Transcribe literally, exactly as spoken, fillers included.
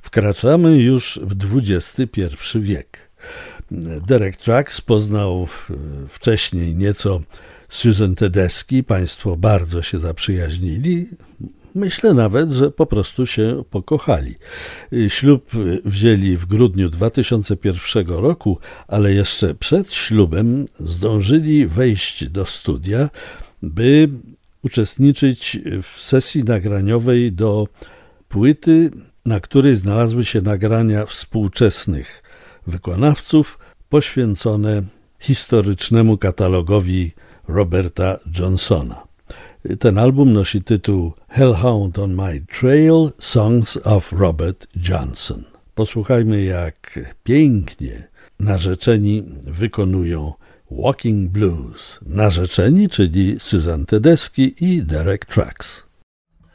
Wkraczamy już w dwudziesty pierwszy wiek. Derek Trucks poznał wcześniej nieco Susan Tedeschi, państwo bardzo się zaprzyjaźnili. Myślę nawet, że po prostu się pokochali. Ślub wzięli w grudniu dwa tysiące pierwszego roku, ale jeszcze przed ślubem zdążyli wejść do studia, by uczestniczyć w sesji nagraniowej do płyty, na której znalazły się nagrania współczesnych wykonawców poświęcone historycznemu katalogowi Roberta Johnsona. Ten album nosi tytuł Hellhound on My Trail – Songs of Robert Johnson. Posłuchajmy, jak pięknie narzeczeni wykonują Walking Blues. Narzeczeni, czyli Susan Tedeschi i Derek Trucks.